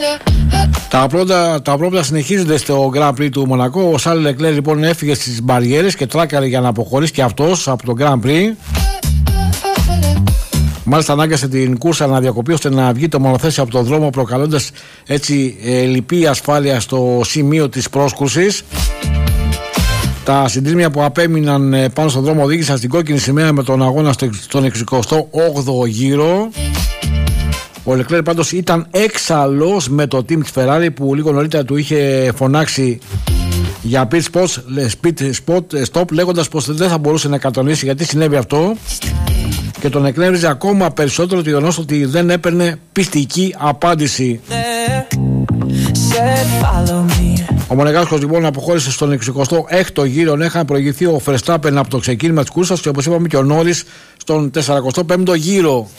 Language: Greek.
Τα πρώτα συνεχίζονται στο Grand Prix του Μονακό. Ο Σαρλ Λεκλέρ λοιπόν έφυγε στις μπαριέρες και τράκαρε για να αποχωρήσει και αυτός από το Grand Prix. Μάλιστα ανάγκασε την κούρσα να διακοπεί ώστε να βγει το μονοθέσιο από το δρόμο, προκαλώντας έτσι λυπή ασφάλεια στο σημείο της πρόσκρουσης. Τα συντρίμμια που απέμειναν πάνω στον δρόμο οδήγησαν στην κόκκινη σημαία με τον αγώνα στον 68ο γύρο. Ο Λεκλέρ πάντως ήταν έξαλλος με το team της Ferrari που λίγο νωρίτερα του είχε φωνάξει για pit stop, λέγοντας πως δεν θα μπορούσε να κατανοήσει γιατί συνέβη αυτό, και τον εκνεύριζε ακόμα περισσότερο το γεγονός ότι δεν έπαιρνε πιστική απάντηση. Ο Μονεγάσκος λοιπόν αποχώρησε στον 26ο γύρο. Έχαν προηγηθεί ο Verstappen από το ξεκίνημα της κούρσας και όπως είπαμε και ο Νόρις στον 45ο γύρο.